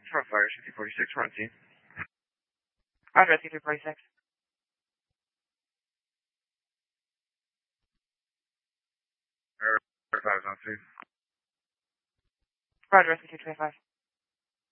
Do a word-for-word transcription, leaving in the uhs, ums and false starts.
Front fire, sixty forty-six, front team. Roger, rescue two forty-six. Air five on three. Roger, rescue two twenty-five.